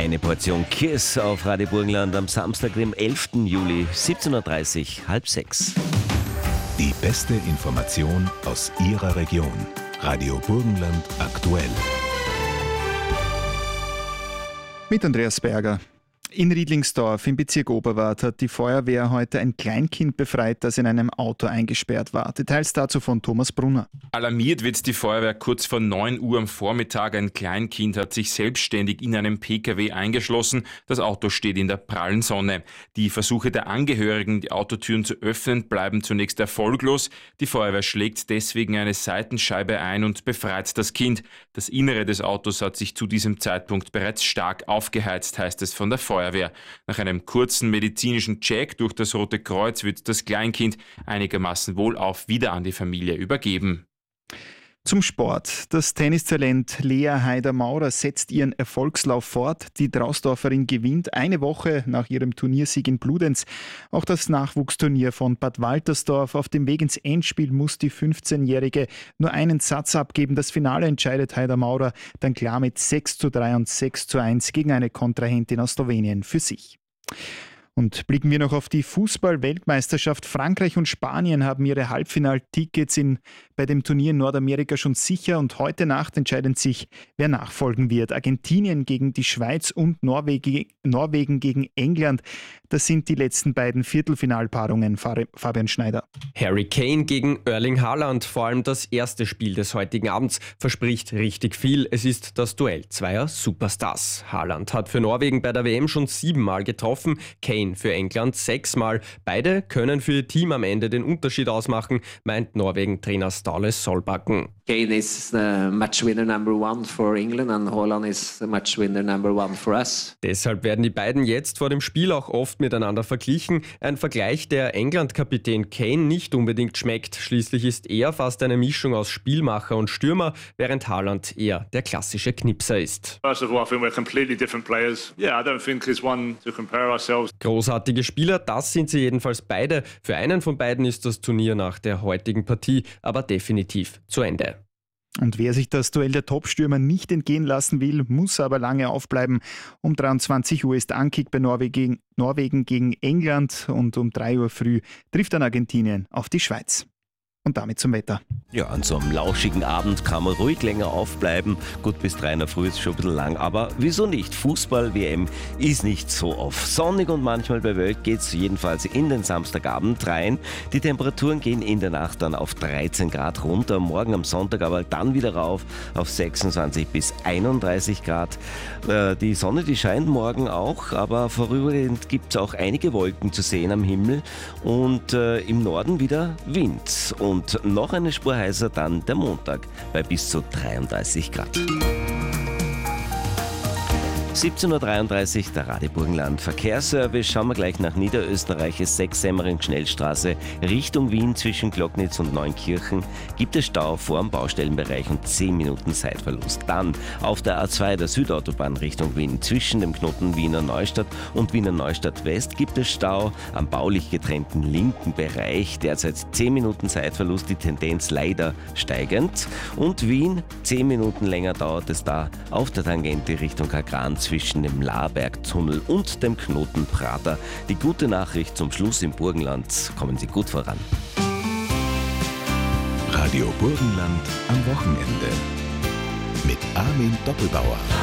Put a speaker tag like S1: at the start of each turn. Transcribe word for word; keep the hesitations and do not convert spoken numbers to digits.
S1: Eine Portion Kiss auf Radio Burgenland am Samstag, dem elften Juli, siebzehn Uhr dreißig, halb sechs.
S2: Die beste Information aus Ihrer Region. Radio Burgenland aktuell.
S3: Mit Andreas Berger. In Riedlingsdorf im Bezirk Oberwart hat die Feuerwehr heute ein Kleinkind befreit, das in einem Auto eingesperrt war. Details dazu von Thomas Brunner.
S4: Alarmiert wird die Feuerwehr kurz vor neun Uhr am Vormittag. Ein Kleinkind hat sich selbstständig in einem P K W eingeschlossen. Das Auto steht in der prallen Sonne. Die Versuche der Angehörigen, die Autotüren zu öffnen, bleiben zunächst erfolglos. Die Feuerwehr schlägt deswegen eine Seitenscheibe ein und befreit das Kind. Das Innere des Autos hat sich zu diesem Zeitpunkt bereits stark aufgeheizt, heißt es von der Feuerwehr. Nach einem kurzen medizinischen Check durch das Rote Kreuz wird das Kleinkind einigermaßen wohlauf wieder an die Familie übergeben.
S3: Zum Sport. Das Tennistalent Lea Haider-Maurer setzt ihren Erfolgslauf fort. Die Drausdorferin gewinnt eine Woche nach ihrem Turniersieg in Bludenz auch das Nachwuchsturnier von Bad Waltersdorf. Auf dem Weg ins Endspiel muss die fünfzehnjährige nur einen Satz abgeben. Das Finale entscheidet Haider-Maurer dann klar mit sechs zu drei und sechs zu eins gegen eine Kontrahentin aus Slowenien für sich. Und blicken wir noch auf die Fußball-Weltmeisterschaft. Frankreich und Spanien haben ihre Halbfinaltickets in, bei dem Turnier in Nordamerika schon sicher und heute Nacht entscheidet sich, wer nachfolgen wird. Argentinien gegen die Schweiz und Norwegen, Norwegen gegen England. Das sind die letzten beiden Viertelfinalpaarungen, Fabian Schneider.
S5: Harry Kane gegen Erling Haaland, vor allem das erste Spiel des heutigen Abends, verspricht richtig viel. Es ist das Duell zweier Superstars. Haaland hat für Norwegen bei der W M schon siebenmal getroffen, Kane für England sechsmal. Beide können für ihr Team am Ende den Unterschied ausmachen, meint Norwegen-Trainer Ståle Solbakken.
S6: Kane is the matchwinner number one for England and Haaland is the matchwinner number one for us.
S5: Deshalb werden die beiden jetzt vor dem Spiel auch oft miteinander verglichen. Ein Vergleich, der England-Kapitän Kane nicht unbedingt schmeckt. Schließlich ist er fast eine Mischung aus Spielmacher und Stürmer, während Haaland eher der klassische Knipser ist.
S7: First of all, I think we're completely different players. Yeah, I don't think there's one to compare ourselves.
S5: Großartige Spieler, das sind sie jedenfalls beide. Für einen von beiden ist das Turnier nach der heutigen Partie aber definitiv zu Ende.
S3: Und wer sich das Duell der Topstürmer nicht entgehen lassen will, muss aber lange aufbleiben. Um dreiundzwanzig Uhr ist Ankick bei Norwegen, Norwegen gegen England und um drei Uhr früh trifft dann Argentinien auf die Schweiz. Und damit zum Wetter.
S1: Ja, an so einem lauschigen Abend kann man ruhig länger aufbleiben. Gut, bis drei in der Früh ist schon ein bisschen lang, aber wieso nicht? Fußball-W M ist nicht so oft. Sonnig und manchmal bewölkt geht es jedenfalls in den Samstagabend rein. Die Temperaturen gehen in der Nacht dann auf dreizehn Grad runter, morgen am Sonntag aber dann wieder rauf auf sechsundzwanzig bis einunddreißig Grad. Äh, die Sonne, die scheint morgen auch, aber vorübergehend gibt es auch einige Wolken zu sehen am Himmel und äh, im Norden wieder Wind. Und Und noch eine Spur heißer dann der Montag bei bis zu dreiunddreißig Grad. siebzehn Uhr dreiunddreißig, der Radio Burgenland Verkehrsservice. Schauen wir gleich nach Niederösterreich, sechs Semmering Schnellstraße Richtung Wien zwischen Glocknitz und Neunkirchen. Gibt es Stau vor dem Baustellenbereich und zehn Minuten Zeitverlust. Dann auf der A zwei der Südautobahn Richtung Wien zwischen dem Knoten Wiener Neustadt und Wiener Neustadt West gibt es Stau am baulich getrennten linken Bereich. Derzeit zehn Minuten Zeitverlust, die Tendenz leider steigend. Und Wien, zehn Minuten länger dauert es da auf der Tangente Richtung Kagran zwischen dem Laarbergtunnel und dem Knoten Prater. Die gute Nachricht zum Schluss: im Burgenland kommen Sie gut voran.
S2: Radio Burgenland am Wochenende mit Armin Doppelbauer.